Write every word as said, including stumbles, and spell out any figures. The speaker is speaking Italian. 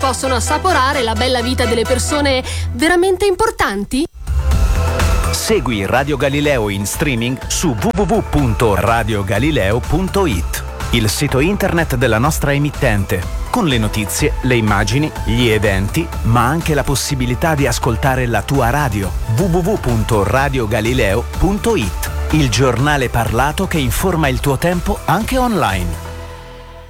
possono assaporare la bella vita delle persone veramente importanti? Segui Radio Galileo in streaming su w w w punto radio galileo punto i t, il sito internet della nostra emittente, con le notizie, le immagini, gli eventi, ma anche la possibilità di ascoltare la tua radio. w w w punto radio galileo punto i t, il giornale parlato che informa il tuo tempo anche online.